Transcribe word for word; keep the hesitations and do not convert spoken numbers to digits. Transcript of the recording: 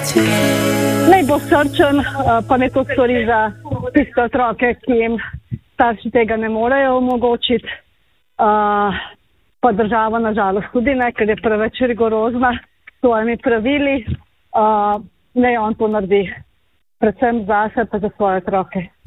Naj bo srčen, pa ne to stori za tiste otroke, ki jim starši tega ne morejo omogočiti. Pa država nažalost tudi ne, ker je preveč rigorozna s svojimi pravili. Naj on to naredi predvsem zase pa za svoje otroke.